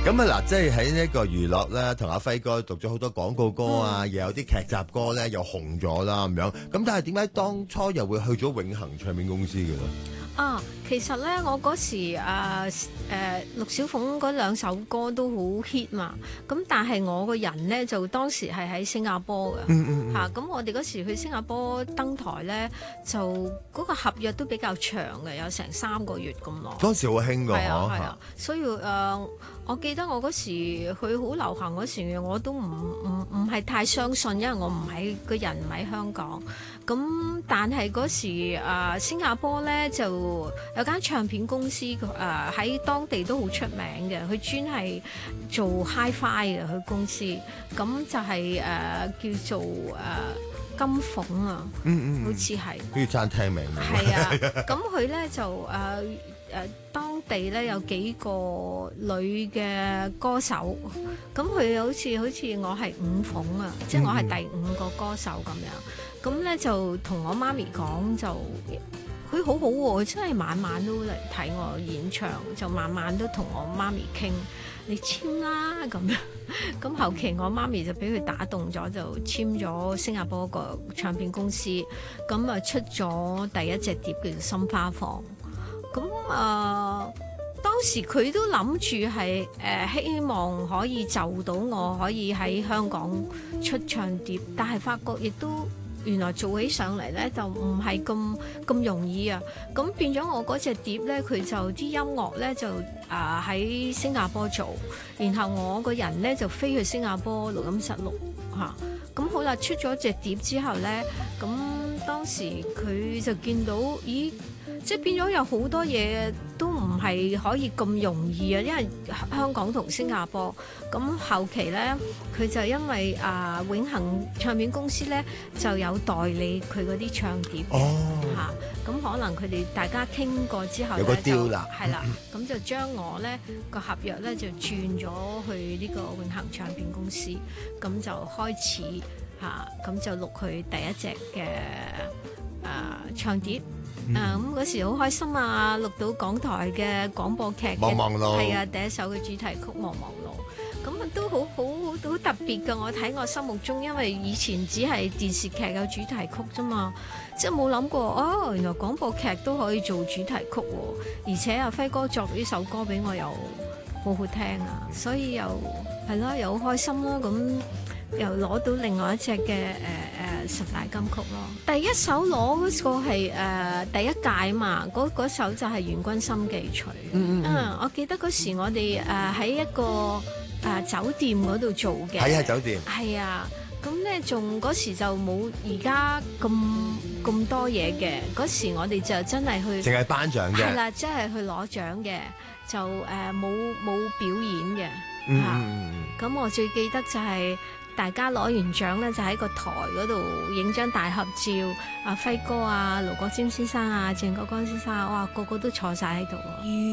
咁啊嗱，即係喺呢個娛樂咧，同阿輝哥讀咗好多廣告歌啊，又有啲劇集歌咧，又紅咗啦咁樣。咁但係點解當初又會去咗永恆唱片公司嘅咧？ 啊，其實咧，我嗰時陸小鳳嗰兩首歌都好 hit 嘛，咁但係我個人咧就當時係喺新加坡嘅，咁我哋嗰時去新加坡登台咧，就嗰個合約都比較長嘅，有成3個月咁耐。 當時好興㗎， 係啊，所以我記得我嗰時佢好流行嗰時，我都唔係太相信，因為我個人唔喺香港。咁但係嗰時新加坡咧就有間唱片公司喺當地都好出名嘅，佢專係做 Hi-Fi 嘅佢公司，咁就係叫做金鳳啊，好似係好似餐廳名。 係啊，咁佢咧就當地咧有幾個女嘅歌手，咁佢好似我係五鳳啊，即係我係第5個歌手咁樣，咁咧就同我媽咪講，就佢好好喎，佢真係晚晚都嚟睇我演唱，就晚晚都同我媽咪傾，你簽啦咁樣，咁後期我媽咪就俾佢打動咗，就簽咗新加坡個唱片公司，咁啊出咗第一隻碟叫做《心花放》。咁當時佢都諗住係希望可以就到我可以喺香港出唱碟，但係發覺亦都原來做起上嚟咧就唔係咁容易啊！咁變咗我嗰隻碟咧，佢就啲音樂咧就喺新加坡做，然後我個人咧就飛去新加坡錄音室錄嚇。咁好啦，出咗隻碟之後咧，咁當時佢就見到，咦？即係變咗有好多嘢都唔係可以咁容易啊，因為香港同新加坡。咁後期咧，佢就因為永恆唱片公司咧就有代理佢嗰啲唱碟嚇，咁可能佢哋大家傾過之後咧，有個 deal 啦，係啦，咁就將我咧個合約咧就轉咗去呢個永恆唱片公司，咁就開始咁就錄佢第一隻嘅唱碟。咁嗰時好開心啊！錄到港台嘅廣播劇嘅， 忙忙路係啊，第一首嘅主題曲《忙忙路》，咁啊都好特別㗎。我睇我心目中，因為以前只係電視劇有主題曲啫嘛，即係冇諗過原來廣播劇都可以做主題曲喎，而且阿輝哥作呢首歌俾我又好好聽啊，所以又係啦，又好開心啦，咁又攞到另外一隻嘅10大金曲咯。第一首攞嗰個係第一屆嘛，嗰首就係《願君心記取》。我記得嗰時我哋喺一個酒店嗰度做嘅。係酒店。係啊，咁咧仲嗰時就冇而家咁多嘢嘅。嗰時我哋就真係去，淨係頒獎嘅。係啦，即係去攞獎嘅，就冇表演嘅。咁我最記得就係大家攞完獎咧，就喺個台嗰度影張大合照，輝哥啊、盧國沾先生啊、鄭國江先生啊，哇，個個都坐晒喺度。